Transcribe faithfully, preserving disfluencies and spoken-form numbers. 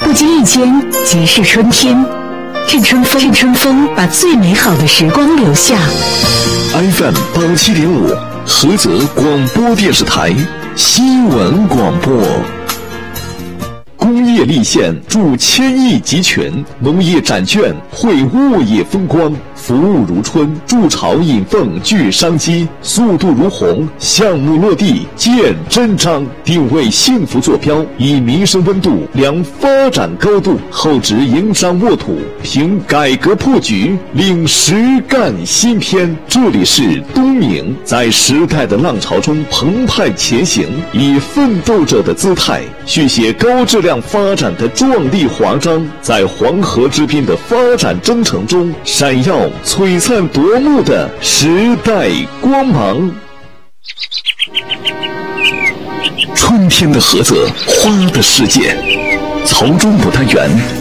不经意间即是春天。趁春风，趁春风把最美好的时光留下。 F M 八七点五，菏泽广播电视台新闻广播。工业立县筑千亿集群，农业展券绘物业风光，服务如春，筑巢引凤聚商机，速度如虹，项目落地见真章。定位幸福坐标，以民生温度量发展高度，厚植营商沃土，凭改革破局领实干新篇。这里是东明，在时代的浪潮中澎湃前行，以奋斗者的姿态续写高质量发展的壮丽华章，在黄河之滨的发展征程中闪耀璀璨夺目的时代光芒。春天的菏泽，花的世界，曹中牡丹园